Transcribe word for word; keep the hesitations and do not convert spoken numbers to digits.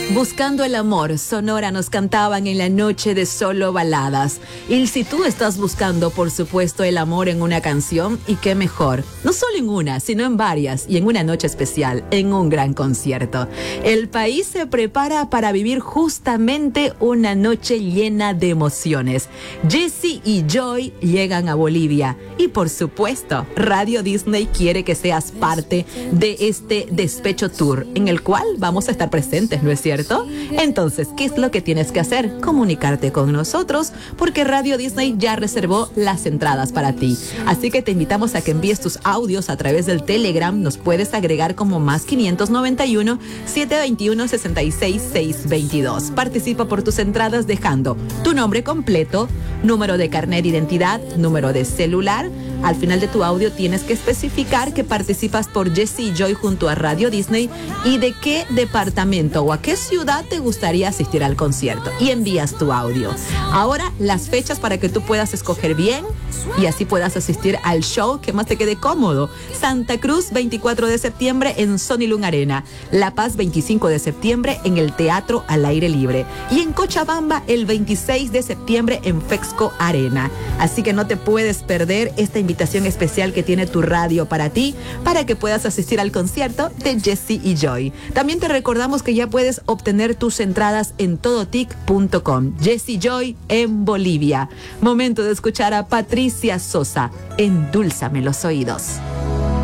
Buscando el amor, Sonora nos cantaban en la noche de solo baladas. Y si tú estás buscando, por supuesto, el amor en una canción, y qué mejor, no solo en una, sino en varias, y en una noche especial, en un gran concierto. El país se prepara para vivir justamente una noche llena de emociones. Jesse y Joy llegan a Bolivia. Y por supuesto, Radio Disney quiere que seas parte de este Despecho Tour, en el cual vamos a estar presentes, ¿no es cierto? Entonces, ¿qué es lo que tienes que hacer? Comunicarte con nosotros, porque Radio Disney ya reservó las entradas para ti. Así que te invitamos a que envíes tus audios a través del Telegram. Nos puedes agregar como más quinientos noventa y uno, setecientos veintiuno, sesenta y seis, seiscientos veintidós. Participa por tus entradas dejando tu nombre completo, número de carnet de identidad, número de celular. Al final de tu audio tienes que especificar que participas por Jesse y Joy junto a Radio Disney y de qué departamento o a qué ciudad te gustaría asistir al concierto, y envías tu audio. Ahora las fechas para que tú puedas escoger bien y así puedas asistir al show que más te quede cómodo. Santa Cruz, veinticuatro de septiembre en Sonilun Arena. La Paz, veinticinco de septiembre en el Teatro al Aire Libre. Y en Cochabamba, el veintiséis de septiembre en Fexco Arena. Así que no te puedes perder esta invitación especial que tiene tu radio para ti, para que puedas asistir al concierto de Jesse y Joy. También te recordamos que ya puedes obtener tus entradas en todotic punto com. Jesse y Joy en Bolivia. Momento de escuchar a Patricia Sosa. Endúlzame los oídos.